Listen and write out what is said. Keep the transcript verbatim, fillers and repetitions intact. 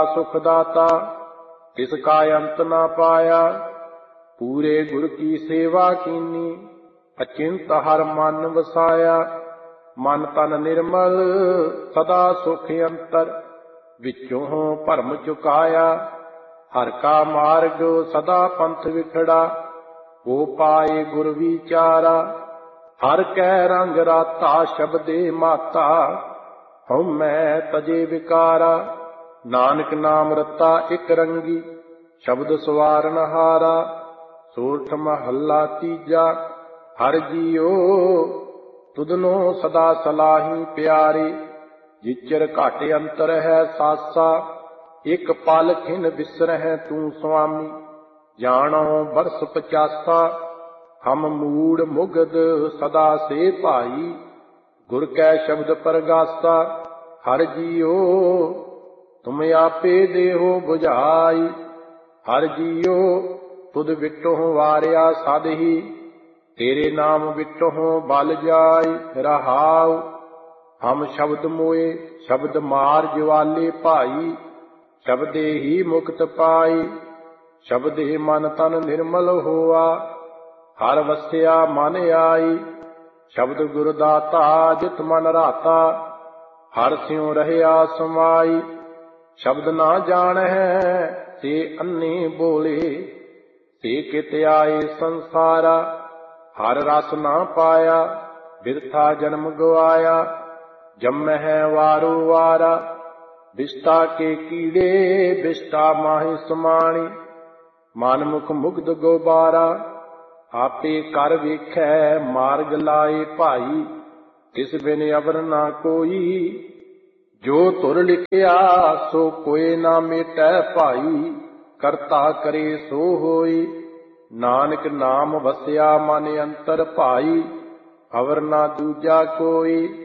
सुख दाता तिसका अंत ना पाया। पूरे गुर की सेवा कीनी अचिंत हर मन वसाया। मन तन निर्मल सदा सुख अंतर विचों भरम चुकाया। हर का मार्ग सदा पंथ विखड़ा वो पाए गुर विचारा। हर कै रंग राता शब्दे माता हूँ मैं तजे विकारा। नानक नाम रता एक रंगी शब्द सवारन हारा। सोरठ महला तीजा हर जियो तुदनो सदा सलाही प्यारे। जिचर घट अंतर है सासा एक पल खिन बिसरह तू स्वामी। जानो बरस पचासा हम मूड मुगद सदा से भाई। गुर कै शब्द परगासा हर जियो तुम आपे देहो बुझाई। हर जियो तुद विटों वारिया साधही तेरे नाम विटों बल जाय रहाऊ। हम शब्द मोए शब्द मार ज्वाले भाई शब्दे ही मुक्त पाई। शब्दे मन तन निर्मल होआ हर वस्या मन आई। शब्द गुरदाता जित मन राता हर स्यों रहया समाई। शब्द ना जान है से अन्ने बोले से कित आए संसारा। हर रस ना पाया बिरथा जन्म गवाया। जम है वारो वारा बिष्टा के कीड़े बिष्टा माहि समाणी। मन मुख मुग्ध गोबारा आपे कर वेखै मार्ग लाए भाई। तिस बिन अवर ना कोई जो तुर लिखिया सो कोई ना मेटै भाई। करता करे सो होई नानक नाम वसया मन अंतर भाई। अवर ना दूजा कोई।